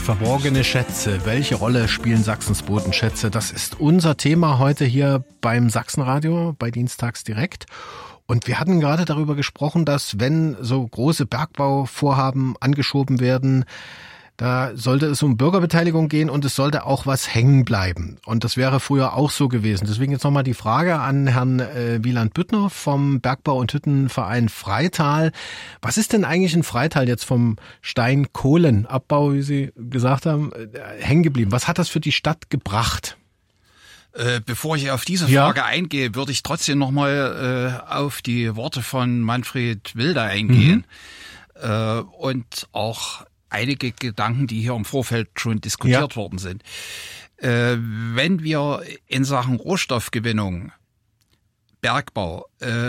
Verborgene Schätze. Welche Rolle spielen Sachsens Bodenschätze? Das ist unser Thema heute hier beim Sachsenradio, bei Dienstags direkt. Und wir hatten gerade darüber gesprochen, dass wenn so große Bergbauvorhaben angeschoben werden, da sollte es um Bürgerbeteiligung gehen und es sollte auch was hängen bleiben. Und das wäre früher auch so gewesen. Deswegen jetzt nochmal die Frage an Herrn Wieland Büttner vom Bergbau- und Hüttenverein Freital. Was ist denn eigentlich in Freital jetzt vom Steinkohlenabbau, wie Sie gesagt haben, hängen geblieben? Was hat das für die Stadt gebracht? Bevor ich auf diese Frage eingehe, würde ich trotzdem nochmal auf die Worte von Manfred Wilder eingehen. Und auch einige Gedanken, die hier im Vorfeld schon diskutiert worden sind. Wenn wir in Sachen Rohstoffgewinnung, Bergbau,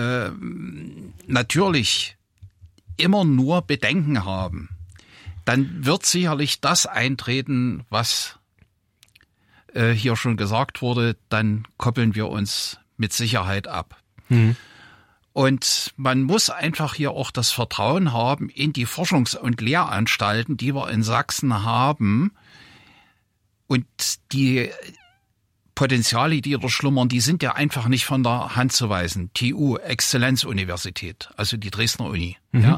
natürlich immer nur Bedenken haben, dann wird sicherlich das eintreten, was hier schon gesagt wurde, dann koppeln wir uns mit Sicherheit ab. Und man muss einfach hier auch das Vertrauen haben in die Forschungs- und Lehranstalten, die wir in Sachsen haben. Und die Potenziale, die da schlummern, die sind ja einfach nicht von der Hand zu weisen. TU, Exzellenzuniversität, also die Dresdner Uni. Ja.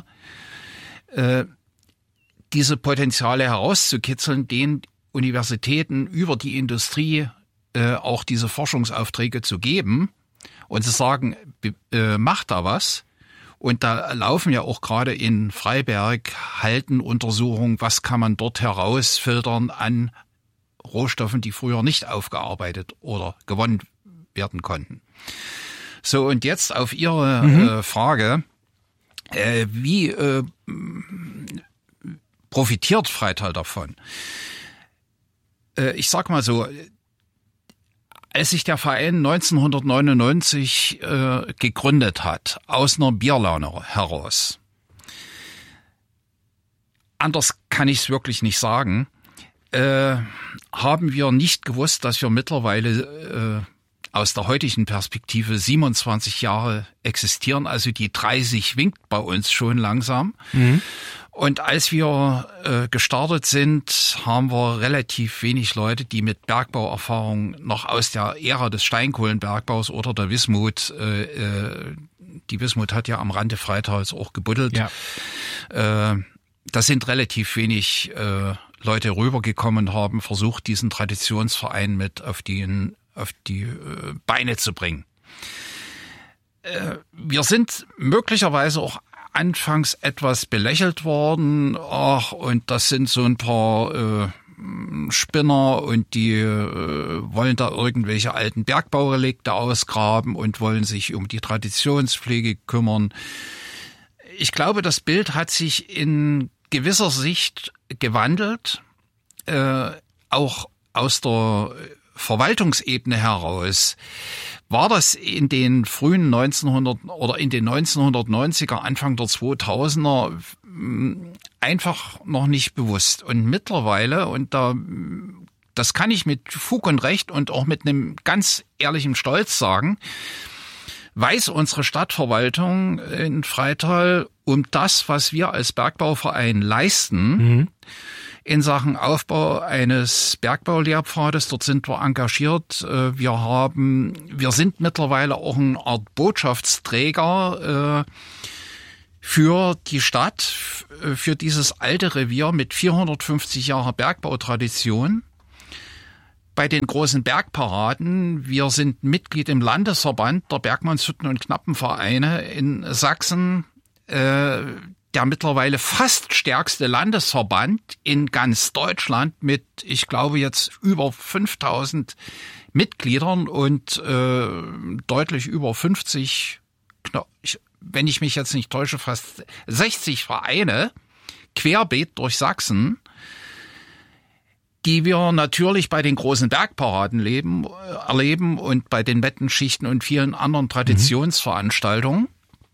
Diese Potenziale herauszukitzeln, den Universitäten über die Industrie auch diese Forschungsaufträge zu geben, und zu sagen, macht da was. Und da laufen ja auch gerade in Freiberg Haltenuntersuchungen, was kann man dort herausfiltern an Rohstoffen, die früher nicht aufgearbeitet oder gewonnen werden konnten. So, und jetzt auf Ihre Frage, wie profitiert Freital davon? Ich sag mal so, als sich der Verein 1999 gegründet hat, aus einer Bierlaune heraus, anders kann ich es wirklich nicht sagen, haben wir nicht gewusst, dass wir mittlerweile aus der heutigen Perspektive 27 Jahre existieren. Also die 30 winkt bei uns schon langsam. Und als wir gestartet sind, haben wir relativ wenig Leute, die mit Bergbauerfahrung noch aus der Ära des Steinkohlenbergbaus oder der Wismut, die Wismut hat ja am Rande Freitals auch gebuddelt. Ja. Das sind relativ wenig Leute rübergekommen und haben versucht, diesen Traditionsverein mit auf die Beine zu bringen. Wir sind möglicherweise auch anfangs etwas belächelt worden. Ach, und das sind so ein paar Spinner und die wollen da irgendwelche alten Bergbaurelikte ausgraben und wollen sich um die Traditionspflege kümmern. Ich glaube, das Bild hat sich in gewisser Sicht gewandelt, auch aus der Verwaltungsebene heraus. War das in den frühen 1990er, Anfang der 2000er einfach noch nicht bewusst. Und mittlerweile, und das kann ich mit Fug und Recht und auch mit einem ganz ehrlichen Stolz sagen, weiß unsere Stadtverwaltung in Freital um das, was wir als Bergbauverein leisten, in Sachen Aufbau eines Bergbaulehrpfades. Dort sind wir engagiert. Wir sind mittlerweile auch eine Art Botschaftsträger für die Stadt, für dieses alte Revier mit 450 Jahren Bergbautradition. Bei den großen Bergparaden, wir sind Mitglied im Landesverband der Bergmannshütten- und Knappenvereine in Sachsen, der mittlerweile fast stärkste Landesverband in ganz Deutschland mit, ich glaube, jetzt über 5000 Mitgliedern und deutlich über 50, wenn ich mich jetzt nicht täusche, fast 60 Vereine querbeet durch Sachsen, die wir natürlich bei den großen Bergparaden erleben und bei den Wettenschichten und vielen anderen Traditionsveranstaltungen.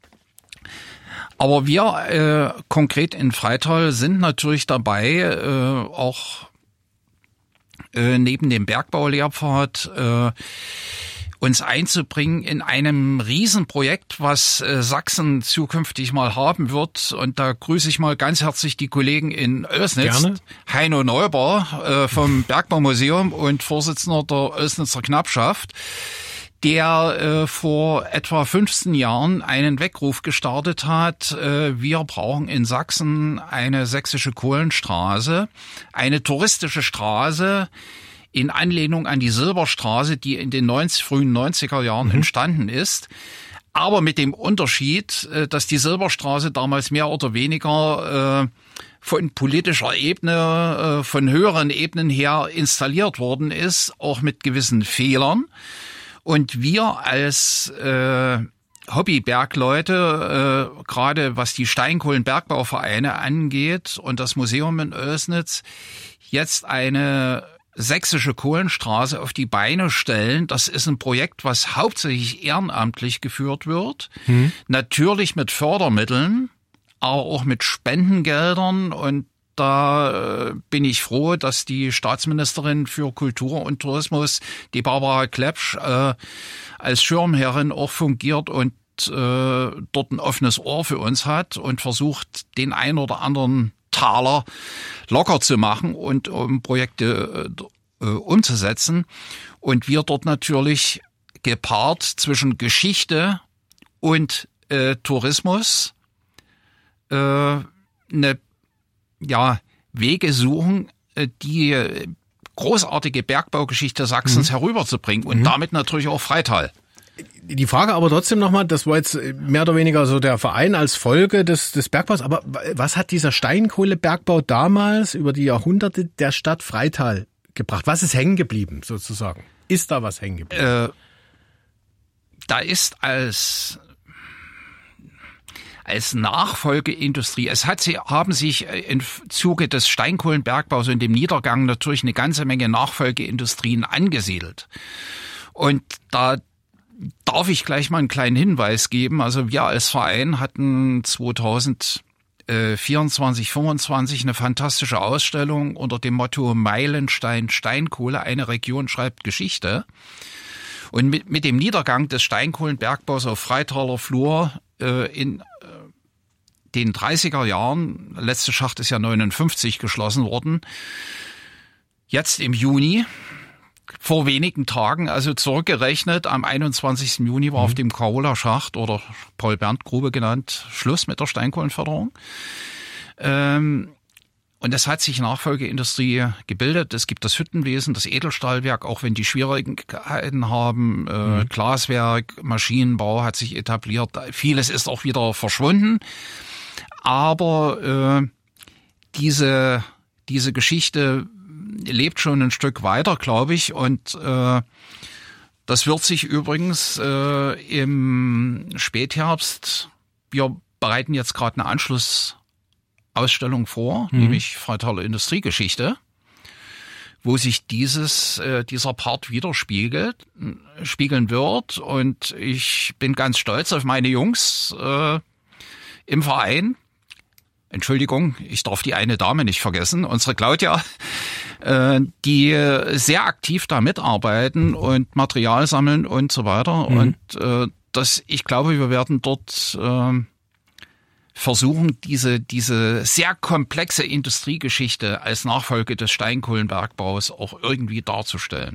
Aber wir konkret in Freital sind natürlich dabei, auch neben dem Bergbaulehrpfad uns einzubringen in einem Riesenprojekt, was Sachsen zukünftig mal haben wird. Und da grüße ich mal ganz herzlich die Kollegen in Oelsnitz. Gerne. Heino Neuber vom Bergbaumuseum und Vorsitzender der Oelsnitzer Knappschaft, der vor etwa 15 Jahren einen Weckruf gestartet hat. Wir brauchen in Sachsen eine sächsische Kohlenstraße, eine touristische Straße in Anlehnung an die Silberstraße, die in den frühen 90er Jahren entstanden ist. Aber mit dem Unterschied, dass die Silberstraße damals mehr oder weniger von politischer Ebene, von höheren Ebenen her installiert worden ist, auch mit gewissen Fehlern. Und wir als Hobbybergleute, gerade was die Steinkohlenbergbauvereine angeht und das Museum in Oelsnitz, jetzt eine sächsische Kohlenstraße auf die Beine stellen. Das ist ein Projekt, was hauptsächlich ehrenamtlich geführt wird. Natürlich mit Fördermitteln, aber auch mit Spendengeldern. Und da bin ich froh, dass die Staatsministerin für Kultur und Tourismus, die Barbara Klepsch, als Schirmherrin auch fungiert und dort ein offenes Ohr für uns hat und versucht, den ein oder anderen Taler locker zu machen und um Projekte umzusetzen. Und wir dort natürlich gepaart zwischen Geschichte und Tourismus Wege suchen, die großartige Bergbaugeschichte Sachsens herüberzubringen und damit natürlich auch Freital. Die Frage aber trotzdem nochmal, das war jetzt mehr oder weniger so der Verein als Folge des Bergbaus, aber was hat dieser Steinkohlebergbau damals über die Jahrhunderte der Stadt Freital gebracht? Was ist hängen geblieben sozusagen? Ist da was hängen geblieben? Da ist als Nachfolgeindustrie. Haben sich im Zuge des Steinkohlenbergbaus und dem Niedergang natürlich eine ganze Menge Nachfolgeindustrien angesiedelt. Und da darf ich gleich mal einen kleinen Hinweis geben. Also wir als Verein hatten 2024, 25 eine fantastische Ausstellung unter dem Motto Meilenstein Steinkohle, eine Region schreibt Geschichte. Und mit dem Niedergang des Steinkohlenbergbaus auf Freitaler Flur in den 30er Jahren, letzte Schacht ist ja 59 geschlossen worden, jetzt im Juni, vor wenigen Tagen, also zurückgerechnet, am 21. Juni war auf dem Karola-Schacht oder Paul-Berndt-Grube genannt, Schluss mit der Steinkohlenförderung. Und es hat sich Nachfolgeindustrie gebildet. Es gibt das Hüttenwesen, das Edelstahlwerk, auch wenn die Schwierigkeiten haben. Glaswerk, Maschinenbau hat sich etabliert. Vieles ist auch wieder verschwunden. Aber diese Geschichte lebt schon ein Stück weiter, glaube ich. Und das wird sich übrigens im Spätherbst, wir bereiten jetzt gerade eine Anschlussausstellung vor, nämlich Freitaler Industriegeschichte, wo sich dieser Part widerspiegeln wird. Und ich bin ganz stolz auf meine Jungs im Verein. Entschuldigung, ich darf die eine Dame nicht vergessen, unsere Claudia, die sehr aktiv da mitarbeiten und Material sammeln und so weiter. Und ich glaube, wir werden dort versuchen, diese sehr komplexe Industriegeschichte als Nachfolge des Steinkohlenbergbaus auch irgendwie darzustellen.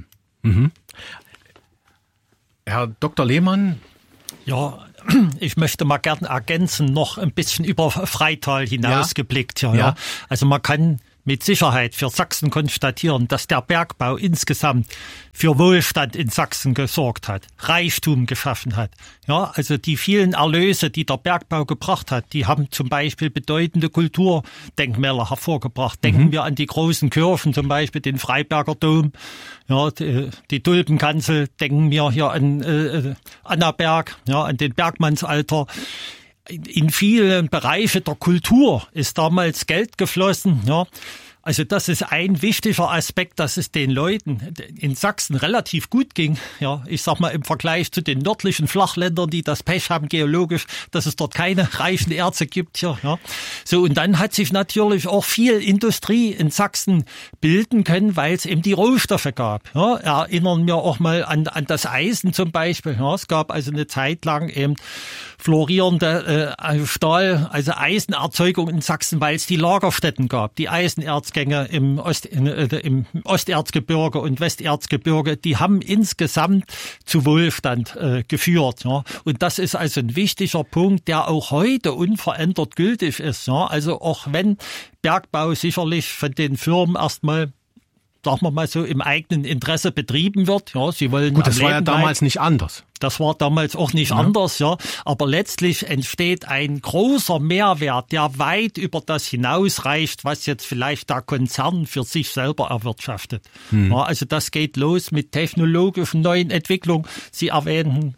Herr Dr. Lehmann? Ja, ich möchte mal gern ergänzen, noch ein bisschen über Freital hinausgeblickt. Ja. Also man kann mit Sicherheit für Sachsen konstatieren, dass der Bergbau insgesamt für Wohlstand in Sachsen gesorgt hat, Reichtum geschaffen hat. Ja, also die vielen Erlöse, die der Bergbau gebracht hat, die haben zum Beispiel bedeutende Kulturdenkmäler hervorgebracht. Denken wir an die großen Kirchen, zum Beispiel den Freiberger Dom, ja, die Tulpenkanzel, denken wir hier an Annaberg, ja, an den Bergmannsalter. In vielen Bereiche der Kultur ist damals Geld geflossen, ja. Also das ist ein wichtiger Aspekt, dass es den Leuten in Sachsen relativ gut ging. Ja, ich sag mal im Vergleich zu den nördlichen Flachländern, die das Pech haben geologisch, dass es dort keine reichen Erze gibt hier. Ja, so und dann hat sich natürlich auch viel Industrie in Sachsen bilden können, weil es eben die Rohstoffe gab. Ja, erinnern wir auch mal an das Eisen zum Beispiel. Ja, es gab also eine Zeit lang eben florierende Stahl, also Eisenerzeugung in Sachsen, weil es die Lagerstätten gab, die Eisenerzgänge im Osterzgebirge und Westerzgebirge, die haben insgesamt zu Wohlstand geführt. Ja. Und das ist also ein wichtiger Punkt, der auch heute unverändert gültig ist. Ja. Also auch wenn Bergbau sicherlich von den Firmen erstmal, sagen wir mal so, im eigenen Interesse betrieben wird. Ja, sie wollen gut, das war ja damals nicht anders. Das war damals auch nicht anders, ja. Aber letztlich entsteht ein großer Mehrwert, der weit über das hinausreicht, was jetzt vielleicht der Konzern für sich selber erwirtschaftet. Ja, also das geht los mit technologischen neuen Entwicklungen. Sie erwähnten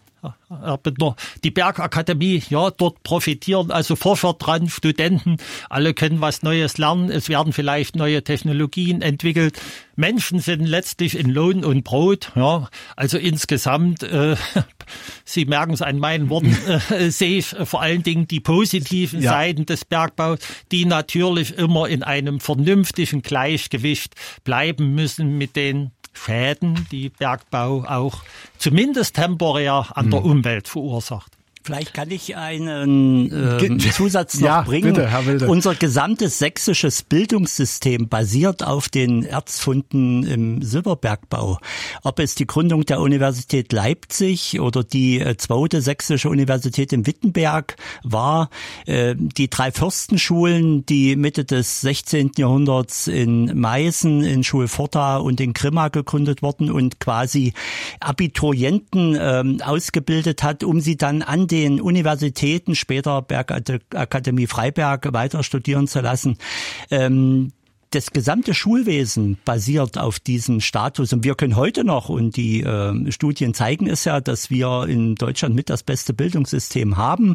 die Bergakademie, ja, dort profitieren also Forscher dran, Studenten, alle können was Neues lernen, es werden vielleicht neue Technologien entwickelt. Menschen sind letztlich in Lohn und Brot, ja, also insgesamt, Sie merken es an meinen Worten, sehe ich vor allen Dingen die positiven Seiten des Bergbaus, die natürlich immer in einem vernünftigen Gleichgewicht bleiben müssen mit den Schäden, die Bergbau auch zumindest temporär an der Umwelt verursacht. Vielleicht kann ich einen Zusatz noch bringen. Bitte, Herr Wilde. Unser gesamtes sächsisches Bildungssystem basiert auf den Erzfunden im Silberbergbau. Ob es die Gründung der Universität Leipzig oder die zweite sächsische Universität in Wittenberg war, die 3 Fürstenschulen, die Mitte des 16. Jahrhunderts in Meißen, in Schulforta und in Grimma gegründet wurden und quasi Abiturienten ausgebildet hat, um sie dann an den Universitäten, später Bergakademie Freiberg, weiter studieren zu lassen. Das gesamte Schulwesen basiert auf diesem Status und wir können heute noch, und die Studien zeigen es ja, dass wir in Deutschland mit das beste Bildungssystem haben.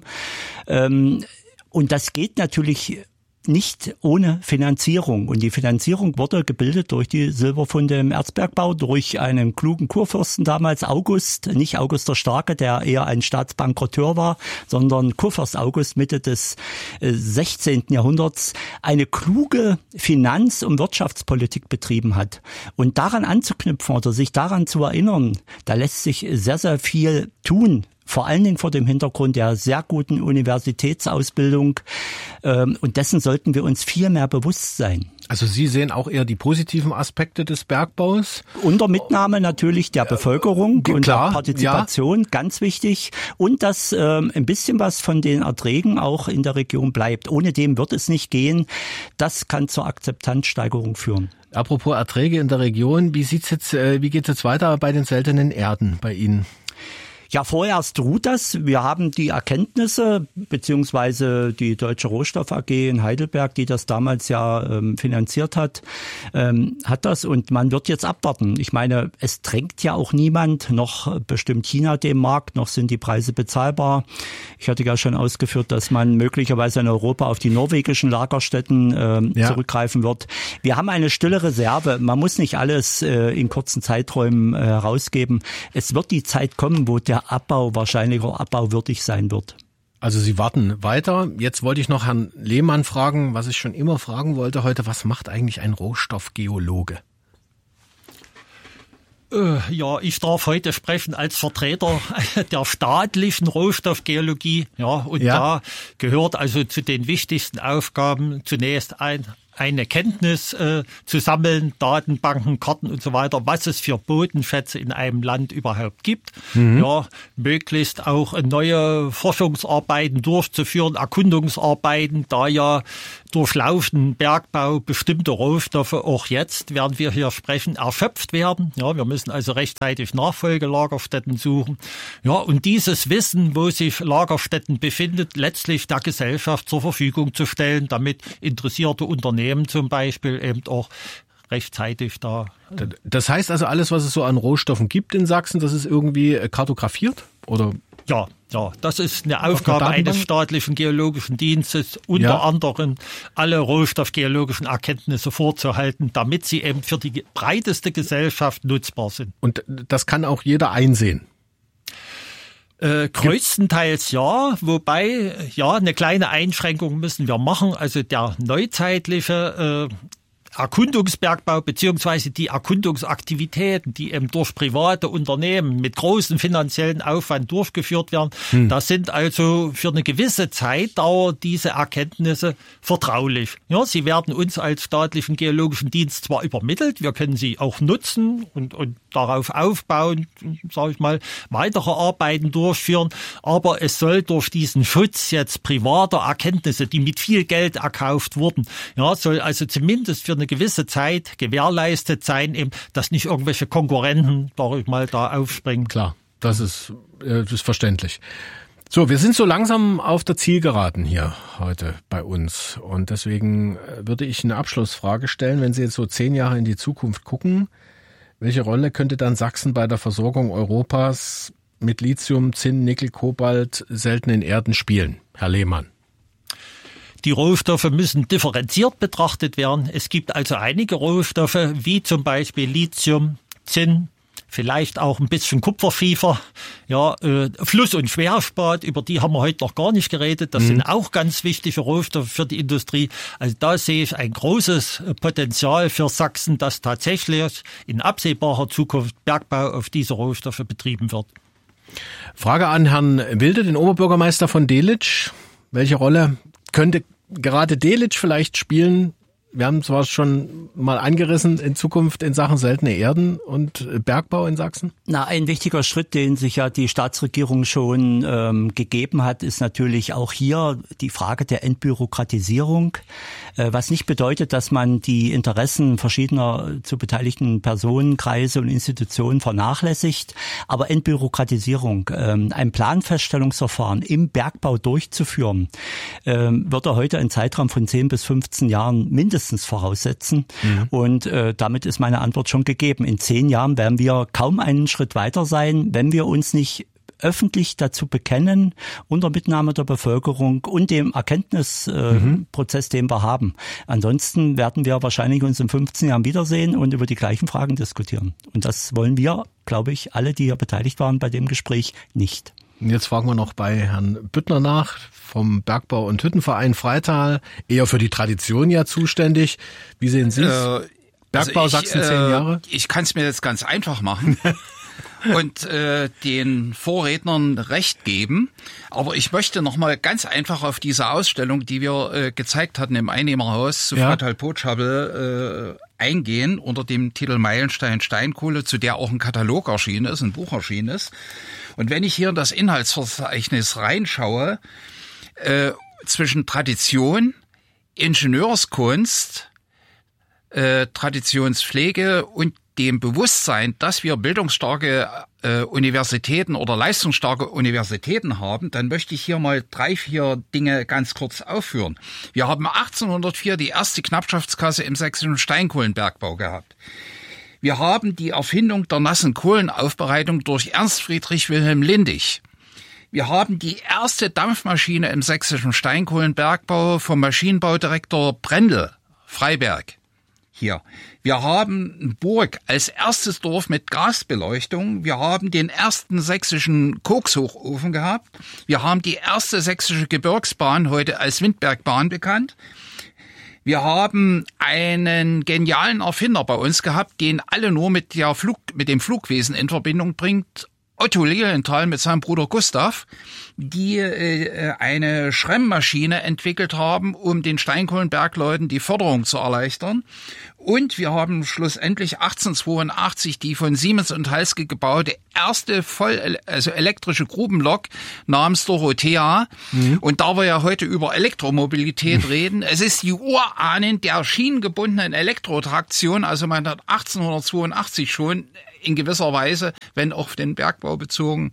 Und das geht natürlich nicht ohne Finanzierung. Und die Finanzierung wurde gebildet durch die Silberfunde im Erzbergbau, durch einen klugen Kurfürsten damals, August, nicht August der Starke, der eher ein Staatsbankrotteur war, sondern Kurfürst August Mitte des 16. Jahrhunderts eine kluge Finanz- und Wirtschaftspolitik betrieben hat. Und daran anzuknüpfen oder sich daran zu erinnern, da lässt sich sehr, sehr viel tun. Vor allen Dingen vor dem Hintergrund der sehr guten Universitätsausbildung. Und dessen sollten wir uns viel mehr bewusst sein. Also Sie sehen auch eher die positiven Aspekte des Bergbaus? Unter Mitnahme natürlich der Bevölkerung und der Partizipation, ganz wichtig. Und dass ein bisschen was von den Erträgen auch in der Region bleibt. Ohne dem wird es nicht gehen. Das kann zur Akzeptanzsteigerung führen. Apropos Erträge in der Region, wie geht's jetzt weiter bei den seltenen Erden bei Ihnen? Ja, vorerst ruht das. Wir haben die Erkenntnisse, beziehungsweise die Deutsche Rohstoff AG in Heidelberg, die das damals ja finanziert hat, hat das. Und man wird jetzt abwarten. Ich meine, es drängt ja auch niemand, noch bestimmt China den Markt, noch sind die Preise bezahlbar. Ich hatte ja schon ausgeführt, dass man möglicherweise in Europa auf die norwegischen Lagerstätten zurückgreifen wird. Wir haben eine stille Reserve. Man muss nicht alles in kurzen Zeiträumen herausgeben. Es wird die Zeit kommen, wo der Abbau wahrscheinlicher abbauwürdig sein wird. Also Sie warten weiter. Jetzt wollte ich noch Herrn Lehmann fragen, was ich schon immer fragen wollte heute. Was macht eigentlich ein Rohstoffgeologe? Ja, ich darf heute sprechen als Vertreter der staatlichen Rohstoffgeologie. Ja, und da gehört also zu den wichtigsten Aufgaben zunächst eine Kenntnis zu sammeln, Datenbanken, Karten und so weiter, was es für Bodenschätze in einem Land überhaupt gibt. Ja, möglichst auch neue Forschungsarbeiten durchzuführen, Erkundungsarbeiten, da ja durch laufenden Bergbau bestimmte Rohstoffe auch jetzt, während wir hier sprechen, erschöpft werden. Ja, wir müssen also rechtzeitig Nachfolgelagerstätten suchen. Ja, und dieses Wissen, wo sich Lagerstätten befindet, letztlich der Gesellschaft zur Verfügung zu stellen, damit interessierte Unternehmen zum Beispiel eben auch rechtzeitig da. Das heißt also, alles, was es so an Rohstoffen gibt in Sachsen, das ist irgendwie kartografiert oder Ja, das ist eine Aufgabe eines staatlichen geologischen Dienstes, unter anderem alle rohstoffgeologischen Erkenntnisse vorzuhalten, damit sie eben für die breiteste Gesellschaft nutzbar sind. Und das kann auch jeder einsehen? Größtenteils ja, wobei, eine kleine Einschränkung müssen wir machen. Also der neuzeitliche Erkundungsbergbau beziehungsweise die Erkundungsaktivitäten, die eben durch private Unternehmen mit großem finanziellen Aufwand durchgeführt werden, das sind also für eine gewisse Zeitdauer diese Erkenntnisse vertraulich. Ja, sie werden uns als staatlichen geologischen Dienst zwar übermittelt, wir können sie auch nutzen und darauf aufbauen, sage ich mal, weitere Arbeiten durchführen, aber es soll durch diesen Schutz jetzt privater Erkenntnisse, die mit viel Geld erkauft wurden, soll also zumindest für eine gewisse Zeit gewährleistet sein, eben, dass nicht irgendwelche Konkurrenten, sag ich mal, da aufspringen. Klar, das ist verständlich. So, wir sind so langsam auf der Zielgeraden hier heute bei uns und deswegen würde ich eine Abschlussfrage stellen, wenn Sie jetzt so 10 Jahre in die Zukunft gucken, welche Rolle könnte dann Sachsen bei der Versorgung Europas mit Lithium, Zinn, Nickel, Kobalt, seltenen Erden spielen? Herr Lehmann. Die Rohstoffe müssen differenziert betrachtet werden. Es gibt also einige Rohstoffe, wie zum Beispiel Lithium, Zinn, vielleicht auch ein bisschen Kupferschiefer, Fluss- und Schwerspat, über die haben wir heute noch gar nicht geredet. Das sind auch ganz wichtige Rohstoffe für die Industrie. Also da sehe ich ein großes Potenzial für Sachsen, dass tatsächlich in absehbarer Zukunft Bergbau auf diese Rohstoffe betrieben wird. Frage an Herrn Wilde, den Oberbürgermeister von Delitzsch. Welche Rolle könnte gerade Delitzsch vielleicht spielen? Wir haben zwar schon mal angerissen in Zukunft in Sachen seltene Erden und Bergbau in Sachsen. Ein wichtiger Schritt, den sich ja die Staatsregierung schon gegeben hat, ist natürlich auch hier die Frage der Entbürokratisierung, was nicht bedeutet, dass man die Interessen verschiedener zu beteiligten Personenkreise und Institutionen vernachlässigt, aber Entbürokratisierung, ein Planfeststellungsverfahren im Bergbau durchzuführen, wird heute einen Zeitraum von 10 bis 15 Jahren mindestens voraussetzen. Und damit ist meine Antwort schon gegeben. In 10 Jahren werden wir kaum einen Schritt weiter sein, wenn wir uns nicht öffentlich dazu bekennen, unter Mitnahme der Bevölkerung und dem Erkenntnisprozess, den wir haben. Ansonsten werden wir wahrscheinlich uns in 15 Jahren wiedersehen und über die gleichen Fragen diskutieren. Und das wollen wir, glaube ich, alle, die hier beteiligt waren bei dem Gespräch, nicht. Jetzt fragen wir noch bei Herrn Büttner nach, vom Bergbau- und Hüttenverein Freital, eher für die Tradition ja zuständig. Wie sehen Sie es? Bergbau Sachsen 10 Jahre? Ich kann es mir jetzt ganz einfach machen und den Vorrednern recht geben. Aber ich möchte noch mal ganz einfach auf diese Ausstellung, die wir gezeigt hatten im Einnehmerhaus zu Freital Potschabbel, eingehen unter dem Titel Meilenstein Steinkohle, zu der auch ein Katalog erschienen ist, ein Buch erschienen ist. Und wenn ich hier in das Inhaltsverzeichnis reinschaue, zwischen Tradition, Ingenieurskunst, Traditionspflege und dem Bewusstsein, dass wir bildungsstarke Universitäten oder leistungsstarke Universitäten haben, dann möchte ich hier mal 3, 4 Dinge ganz kurz aufführen. Wir haben 1804 die erste Knappschaftskasse im sächsischen Steinkohlenbergbau gehabt. Wir haben die Erfindung der nassen Kohlenaufbereitung durch Ernst Friedrich Wilhelm Lindig. Wir haben die erste Dampfmaschine im sächsischen Steinkohlenbergbau vom Maschinenbaudirektor Brendel, Freiberg. Hier. Wir haben Burg als erstes Dorf mit Gasbeleuchtung. Wir haben den ersten sächsischen Kokshochofen gehabt. Wir haben die erste sächsische Gebirgsbahn, heute als Windbergbahn bekannt. Wir haben einen genialen Erfinder bei uns gehabt, den alle nur mit dem Flugwesen in Verbindung bringt. Otto Lilienthal mit seinem Bruder Gustav, die eine Schremmmaschine entwickelt haben, um den Steinkohlenbergleuten die Förderung zu erleichtern. Und wir haben schlussendlich 1882 die von Siemens und Halske gebaute erste elektrische Grubenlok namens Dorothea. Und da wir ja heute über Elektromobilität reden, es ist die Urahnen der schienengebundenen Elektrotraktion, also man hat 1882 schon in gewisser Weise, wenn auf den Bergbau bezogen,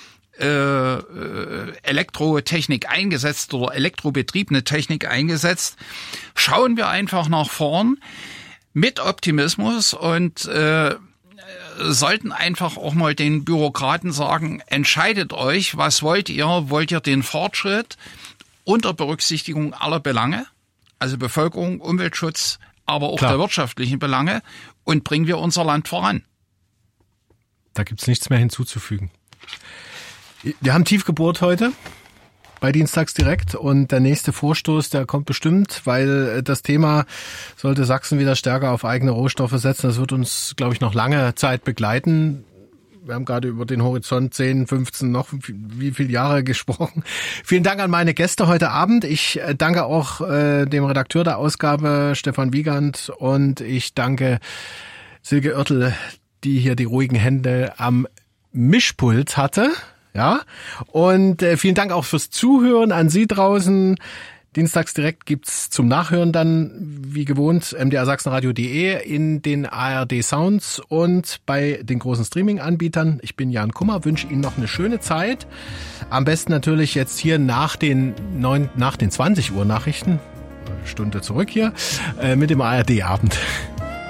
Elektrotechnik eingesetzt oder elektrobetriebene Technik eingesetzt. Schauen wir einfach nach vorn mit Optimismus und sollten einfach auch mal den Bürokraten sagen, entscheidet euch, was wollt ihr? Wollt ihr den Fortschritt unter Berücksichtigung aller Belange, also Bevölkerung, Umweltschutz, aber auch der wirtschaftlichen Belange, und bringen wir unser Land voran? Da gibt's nichts mehr hinzuzufügen. Wir haben Tiefgeburt heute bei Dienstags direkt, und der nächste Vorstoß, der kommt bestimmt, weil das Thema, sollte Sachsen wieder stärker auf eigene Rohstoffe setzen, das wird uns, glaube ich, noch lange Zeit begleiten. Wir haben gerade über den Horizont 10, 15, noch wie viele Jahre gesprochen. Vielen Dank an meine Gäste heute Abend. Ich danke auch dem Redakteur der Ausgabe, Stefan Wiegand, und ich danke Silke Oertel, die hier die ruhigen Hände am Mischpult hatte. Ja, und vielen Dank auch fürs Zuhören an Sie draußen. Dienstags direkt gibt's zum Nachhören dann, wie gewohnt, mdrsachsenradio.de, in den ARD Sounds und bei den großen Streaming-Anbietern. Ich bin Jan Kummer, wünsche Ihnen noch eine schöne Zeit. Am besten natürlich jetzt hier nach den 20 Uhr Nachrichten, Stunde zurück hier, mit dem ARD-Abend.